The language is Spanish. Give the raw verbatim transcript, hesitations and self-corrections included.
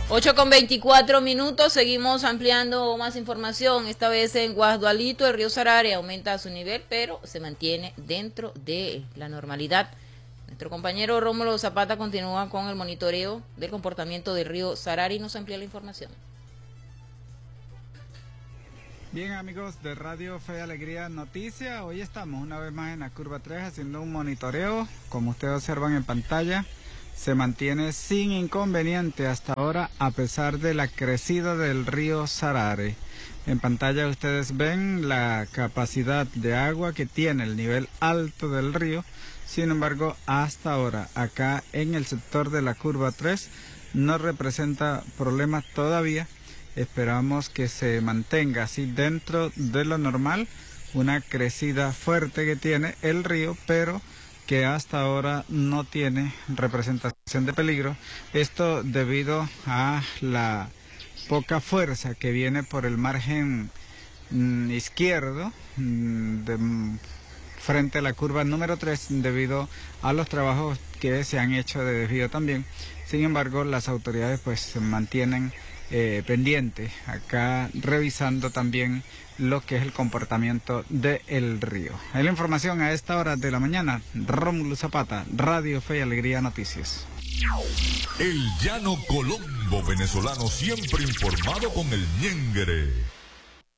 ocho con veinticuatro minutos, seguimos ampliando más información, esta vez en Guasdualito, el río Sarare aumenta su nivel, pero se mantiene dentro de la normalidad. Nuestro compañero Rómulo Zapata continúa con el monitoreo del comportamiento del río Sarare y nos amplía la información. Bien, amigos de Radio Fe y Alegría Noticias, hoy estamos una vez más en la curva tres haciendo un monitoreo. Como ustedes observan en pantalla, se mantiene sin inconveniente hasta ahora a pesar de la crecida del río Sarare. En pantalla ustedes ven la capacidad de agua que tiene el nivel alto del río. Sin embargo, hasta ahora acá en el sector de la curva tres no representa problemas todavía. Esperamos que se mantenga así dentro de lo normal, una crecida fuerte que tiene el río, pero que hasta ahora no tiene representación de peligro. Esto debido a la poca fuerza que viene por el margen mmm, izquierdo mmm, de, mmm, frente a la curva número tres, debido a los trabajos que se han hecho de desvío también. Sin embargo, las autoridades pues se mantienen Eh, pendiente acá revisando también lo que es el comportamiento del río. Es la información a esta hora de la mañana. Rómulo Zapata, Radio Fe y Alegría Noticias. El llano colombo venezolano, siempre informado con el ñengere.